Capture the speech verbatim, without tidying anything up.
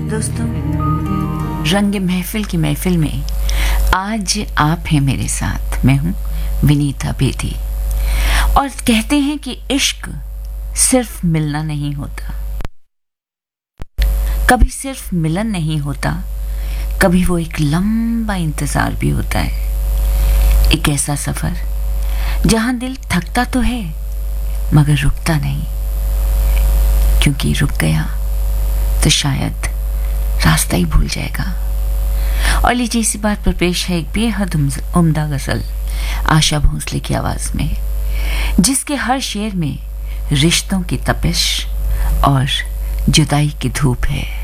दोस्तों, रंग महफिल की महफिल में आज आप हैं मेरे साथ। मैं हूं विनीता बेदी और कहते हैं कि इश्क सिर्फ मिलना नहीं होता, कभी सिर्फ मिलन नहीं होता, कभी वो एक लंबा इंतजार भी होता है। एक ऐसा सफर जहां दिल थकता तो है मगर रुकता नहीं, क्योंकि रुक गया तो शायद रास्ता ही भूल जाएगा। और लीजिए इसी बात पर पेश है एक बेहद उम्दा गजल आशा भोसले की आवाज में, जिसके हर शेर में रिश्तों की तपिश और जुदाई की धूप है।